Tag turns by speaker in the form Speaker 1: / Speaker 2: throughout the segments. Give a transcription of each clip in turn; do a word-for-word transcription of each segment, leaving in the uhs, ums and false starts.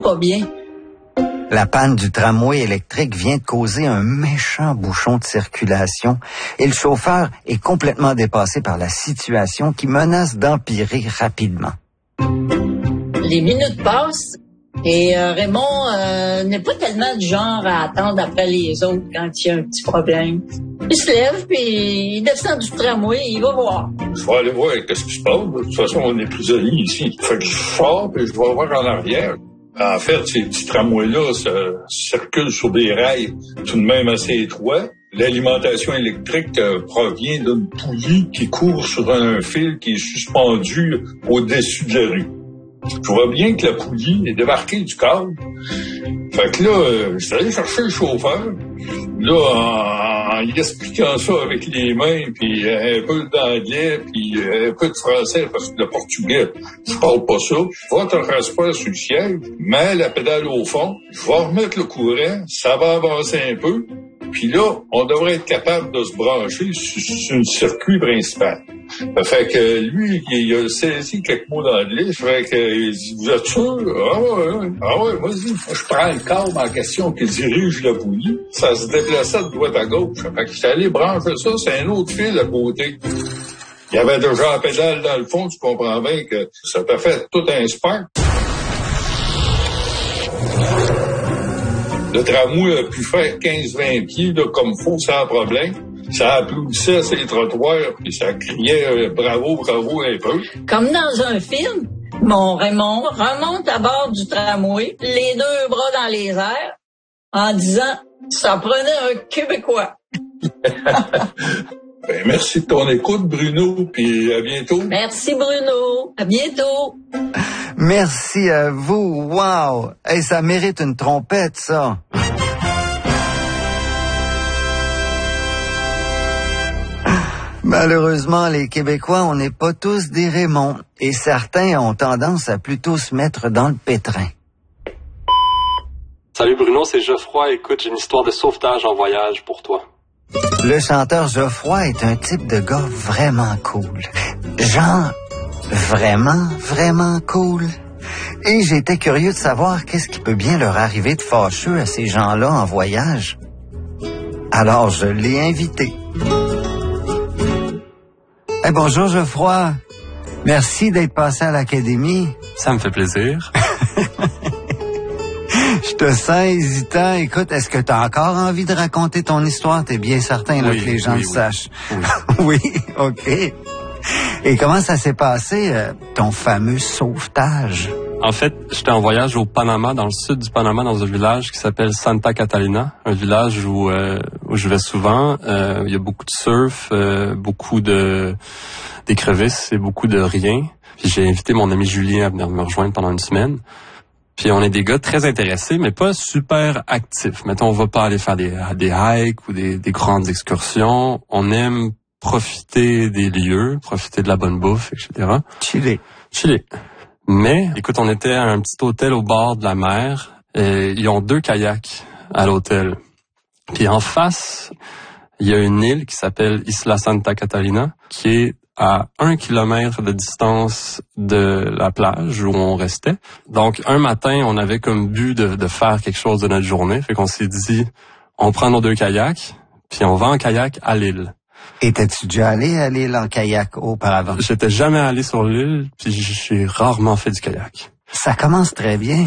Speaker 1: pas bien.
Speaker 2: La panne du tramway électrique vient de causer un méchant bouchon de circulation et le chauffeur est complètement dépassé par la situation qui menace d'empirer rapidement.
Speaker 1: Les minutes passent et euh, Raymond euh, n'est pas tellement du genre à attendre après les autres quand il y a un petit problème. Il se lève puis il descend du tramway et il va voir.
Speaker 3: Je vais aller voir qu'est-ce qui se passe. De toute façon, on est prisonniers ici. Fait que je sors puis je vais voir en arrière. En fait, ces petits tramways-là, ça circule sur des rails tout de même assez étroits. L'alimentation électrique euh, provient d'une poulie qui court sur un fil qui est suspendu au-dessus de la rue. Je vois bien que la poulie est débarquée du câble. Fait que là, euh, je suis allé chercher le chauffeur. Là, en, en y expliquant ça avec les mains, puis un peu d'anglais, puis un peu de français, parce que le portugais, je parle pas ça. Je vais te rasper sur le siège, mets la pédale au fond, je vais remettre le courant, ça va avancer un peu, puis là, on devrait être capable de se brancher sur, sur le circuit principal. Fait que lui, il a saisi quelques mots d'anglais. Fait que il dit, vous êtes sûr? Ah ouais, ah ouais, vas-y. Je prends le câble en question qui dirige la poulie. Ça se déplaçait de droite à gauche. Fait que j'étais allé brancher ça, c'est un autre fil à côté. Il y avait déjà la pédale dans le fond, tu comprends bien que ça t'a fait tout un spark. Le tramway a pu faire quinze vingt pieds là, comme faut, sans problème. Ça applaudissait ces trottoirs, puis ça criait euh, bravo, bravo un peu.
Speaker 1: Comme dans un film, mon Raymond remonte à bord du tramway, les deux bras dans les airs, en disant « ça prenait un Québécois ».
Speaker 3: Ben, merci de ton écoute, Bruno, puis à bientôt.
Speaker 1: Merci, Bruno. À bientôt.
Speaker 2: Merci à vous. Wow! Hey, ça mérite une trompette, ça. Malheureusement, les Québécois, on n'est pas tous des Raymond. Et certains ont tendance à plutôt se mettre dans le pétrin.
Speaker 4: Salut Bruno, c'est Geoffroy. Écoute, j'ai une histoire de sauvetage en voyage pour toi.
Speaker 2: Le chanteur Geoffroy est un type de gars vraiment cool. Genre, vraiment, vraiment cool. Et j'étais curieux de savoir qu'est-ce qui peut bien leur arriver de fâcheux à ces gens-là en voyage. Alors, je l'ai invité. Hey, bonjour Geoffroy. Merci d'être passé à l'Académie.
Speaker 4: Ça me fait plaisir.
Speaker 2: Je te sens hésitant. Écoute, est-ce que tu as encore envie de raconter ton histoire? T'es bien certain là,
Speaker 4: oui,
Speaker 2: que les gens
Speaker 4: oui,
Speaker 2: le
Speaker 4: oui.
Speaker 2: sachent.
Speaker 4: Oui.
Speaker 2: Oui, OK. Et comment ça s'est passé, euh, ton fameux sauvetage?
Speaker 4: En fait, j'étais en voyage au Panama, dans le sud du Panama, dans un village qui s'appelle Santa Catalina, un village où, euh, où je vais souvent. Euh, il y a beaucoup de surf, euh, beaucoup de d'écrevisses et beaucoup de riens. Puis j'ai invité mon ami Julien à venir me rejoindre pendant une semaine. Puis on est des gars très intéressés, mais pas super actifs. Mettons, on va pas aller faire des, des hikes ou des, des grandes excursions. On aime profiter des lieux, profiter de la bonne bouffe, et cetera.
Speaker 2: Chiller.
Speaker 4: Chiller. Mais, écoute, on était à un petit hôtel au bord de la mer. Et ils ont deux kayaks à l'hôtel. Puis en face, il y a une île qui s'appelle Isla Santa Catalina, qui est à un kilomètre de distance de la plage où on restait. Donc, un matin, on avait comme but de, de faire quelque chose de notre journée. Fait qu'on s'est dit, on prend nos deux kayaks, puis on va en kayak à l'île.
Speaker 2: Étais-tu déjà allé à l'île en kayak auparavant?
Speaker 4: J'étais jamais allé sur l'île, puis j'ai rarement fait du kayak.
Speaker 2: Ça commence très bien.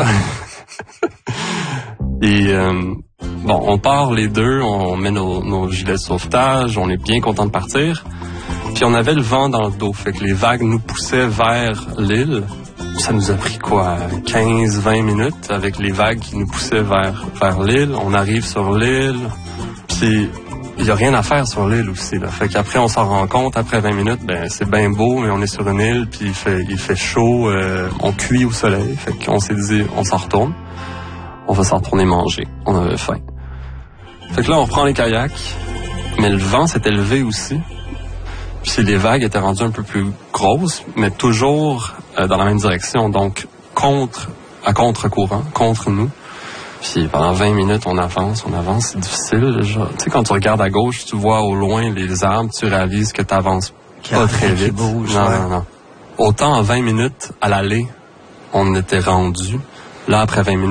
Speaker 4: Et euh, bon, on part les deux, on met nos, nos gilets de sauvetage, on est bien content de partir. Puis on avait le vent dans le dos, fait que les vagues nous poussaient vers l'île. Ça nous a pris quoi, quinze vingt minutes avec les vagues qui nous poussaient vers vers l'île. On arrive sur l'île, puis il y a rien à faire sur l'île aussi là. Fait qu'après on s'en rend compte après vingt minutes, ben c'est bien beau, mais on est sur une île, puis il fait il fait chaud, euh, on cuit au soleil. Fait qu'on s'est dit on s'en retourne. On va s'en retourner manger. On avait faim. Fait que là on reprend les kayaks, mais le vent s'était levé aussi. Puis les vagues étaient rendues un peu plus grosses, mais toujours euh, dans la même direction, donc contre, à contre-courant, contre nous. Puis pendant vingt minutes, on avance, on avance, c'est difficile. Tu sais, quand tu regardes à gauche, tu vois au loin les arbres, tu réalises que tu avances pas très vite.
Speaker 2: Bouge,
Speaker 4: non,
Speaker 2: ouais.
Speaker 4: non, non. Autant en vingt minutes, à l'aller, on était rendu. Là, après vingt minutes,